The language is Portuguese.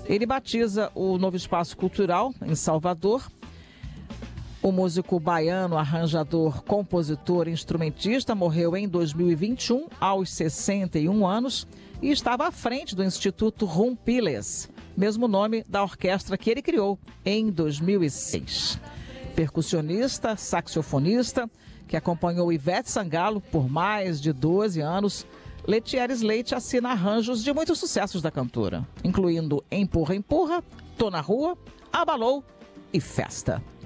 Ele batiza o novo espaço cultural em Salvador. O músico baiano, arranjador, compositor e instrumentista morreu em 2021, aos 61 anos, e estava à frente do Instituto Rumpiles, mesmo nome da orquestra que ele criou em 2006. Percussionista, saxofonista, que acompanhou Ivete Sangalo por mais de 12 anos, Letieres Leite assina arranjos de muitos sucessos da cantora, incluindo Empurra, Empurra, Tô na Rua, Abalou e Festa.